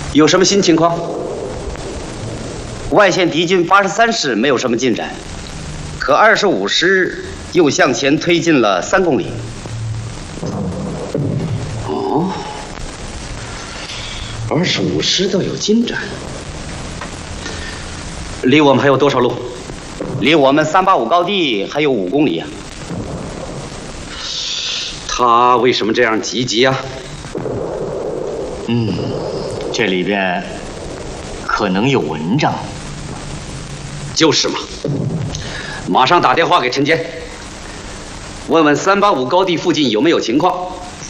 有什么新情况？外线敌军83师没有什么进展，可25师又向前推进了3公里。哦，25师倒有进展。离我们还有多少路？离我们385高地还有5公里呀。他为什么这样积极啊？ 这里边可能有文章。 就是嘛，马上打电话给陈坚，问问385高地附近有没有情况。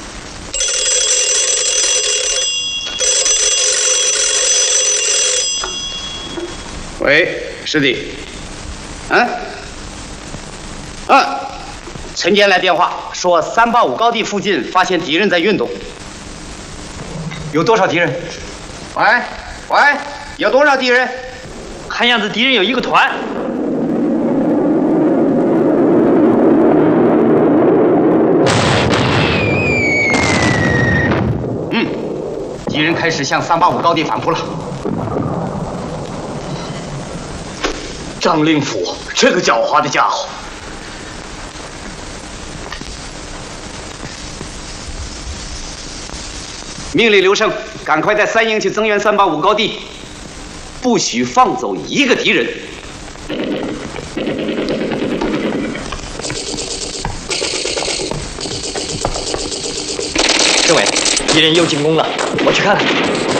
喂，师弟。陈坚来电话说385高地附近发现敌人在运动。有多少敌人？喂，有多少敌人？ 看样子敌人有1个团。 敌人开始向385高地反扑了。 张令甫这个狡猾的家伙。 命令刘胜，赶快带3营去增援385高地，不许放走1个敌人。 政委，敌人又进攻了，我去看看。